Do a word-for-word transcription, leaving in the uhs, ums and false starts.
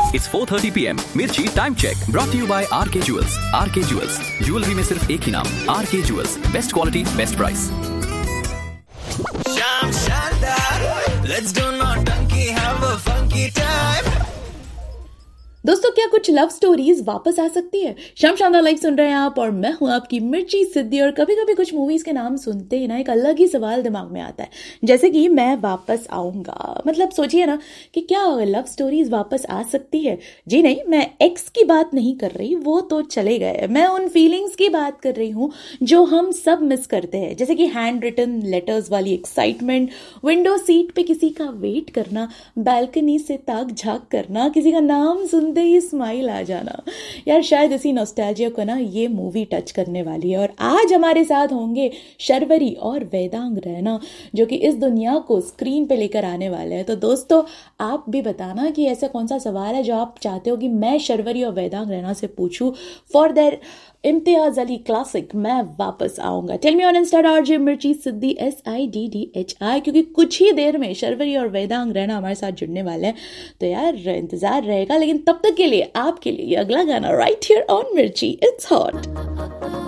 It's four thirty p m. Mirchi Time Check brought to you by R K Jewels. R K Jewels. Jewelry में सिर्फ एक ही नाम, R K Jewels. Best quality, best price. Sham Shandar, let's do naughty, have a funky time. दोस्तों, क्या कुछ love stories वापस आ सकती है? शाम शानदार लाइव सुन रहे हैं आप और मैं हूं आपकी मिर्ची सिद्धि। और कभी कभी कुछ मूवीज के नाम सुनते ही ना एक अलग ही सवाल दिमाग में आता है, जैसे कि मैं वापस आऊंगा। मतलब सोचिए ना कि क्या लव स्टोरीज वापस आ सकती है? जी नहीं, मैं एक्स की बात नहीं कर रही, वो तो चले गए। मैं उन फीलिंग्स की बात कर रही हूँ जो हम सब मिस करते हैं, जैसे कि हैंड रिटन लेटर्स वाली एक्साइटमेंट, विंडो सीट पे किसी का वेट करना, बालकनी से ताक झाक करना, किसी का नाम सुन दे ही स्माइल आ जाना। यार शायद इसी नॉस्टैल्जिया को ना ये मूवी टच करने वाली है। और आज हमारे साथ होंगे शर्वरी और वेदांग रैना, जो कि इस दुनिया को स्क्रीन पे लेकर आने वाले हैं। तो दोस्तों, आप भी बताना कि ऐसा कौन सा सवाल है जो आप चाहते हो कि मैं शर्वरी और वेदांग रैना से पूछूं for their Imtiaz Ali classic मैं वापस आऊंगा। Tell me on Insta RJ मिर्ची सिद्धि S I D D H I, क्योंकि कुछ ही देर में शर्वरी और वेदांग रैना हमारे साथ जुड़ने वाले हैं। तो यार इंतजार रहेगा, लेकिन तब तक के लिए आपके लिए अगला गाना राइट हियर ऑन मिर्ची, इट्स हॉट।